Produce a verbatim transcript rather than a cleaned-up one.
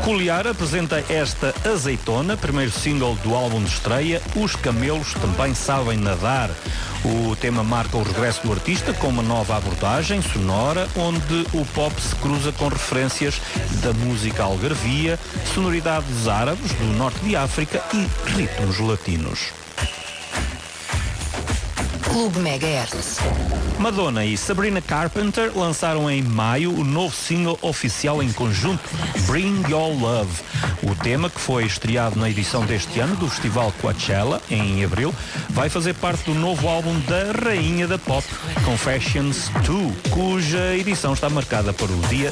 Cooliar apresenta esta Azeitona, primeiro single do álbum de estreia. Os camelos também sabem nadar. O tema marca o regresso do artista com uma nova abordagem sonora, onde o pop se cruza com referências da música algarvia, sonoridades árabes do norte de África e ritmos latinos. Clube Megahertz. Madonna e Sabrina Carpenter lançaram em maio o novo single oficial em conjunto, Bring Your Love. O tema, que foi estreado na edição deste ano do Festival Coachella, em abril, vai fazer parte do novo álbum da rainha da pop, Confessions dois, cuja edição está marcada para o dia